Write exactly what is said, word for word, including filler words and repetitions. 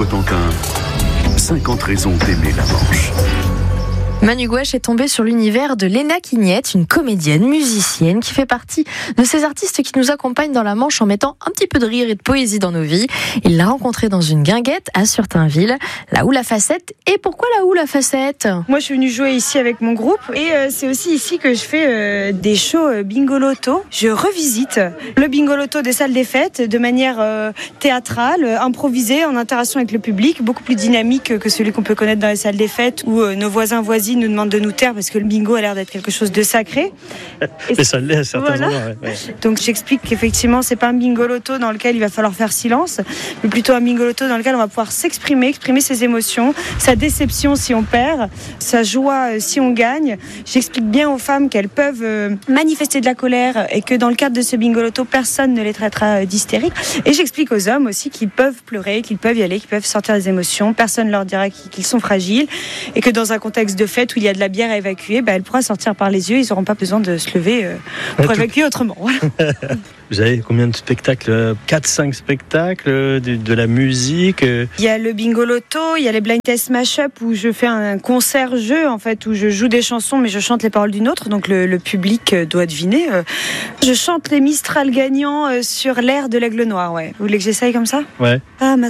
Cotentin, cinquante raisons d'aimer la Manche. Manu Gouache est tombé sur l'univers de Léna Quignette, une comédienne, musicienne qui fait partie de ces artistes qui nous accompagnent dans la Manche en mettant un petit peu de rire et de poésie dans nos vies. Il l'a rencontrée dans une guinguette à Surtainville, la Houle à Facettes. Et pourquoi la Houle à Facettes ? Moi, je suis venue jouer ici avec mon groupe et euh, c'est aussi ici que je fais euh, des shows euh, bingo loto. Je revisite le bingo loto des salles des fêtes de manière euh, théâtrale, euh, improvisée, en interaction avec le public, beaucoup plus dynamique que celui qu'on peut connaître dans les salles des fêtes où euh, nos voisins voisines nous demandent de nous taire parce que le bingo a l'air d'être quelque chose de sacré. Et mais ça l'est à certains voilà. endroits. Ouais, ouais. Donc j'explique qu'effectivement c'est pas un bingo loto dans lequel il va falloir faire silence, mais plutôt un bingo loto dans lequel on va pouvoir s'exprimer, exprimer ses émotions, sa déception si on perd, sa joie si on gagne. J'explique bien aux femmes qu'elles peuvent manifester de la colère et que dans le cadre de ce bingo loto, personne ne les traitera d'hystériques. Et j'explique aux hommes aussi qu'ils peuvent pleurer, qu'ils peuvent y aller, qu'ils peuvent sortir des émotions, personne ne leur dira qu'ils sont fragiles et que dans un contexte de fête où il y a de la bière à évacuer, bah, elle pourra sortir par les yeux, ils n'auront pas besoin de se lever euh, pour ouais, évacuer tout... autrement. Voilà. Vous avez combien de spectacles ? quatre cinq spectacles, de, de la musique. Il y a le bingo loto, il y a les blind test mashup où je fais un concert-jeu en fait, où je joue des chansons mais je chante les paroles d'une autre, donc le, le public doit deviner. Je chante les Mistral gagnants sur l'air de l'Aigle Noir. Ouais. Vous voulez que j'essaye comme ça ? Ouais. Ah, ma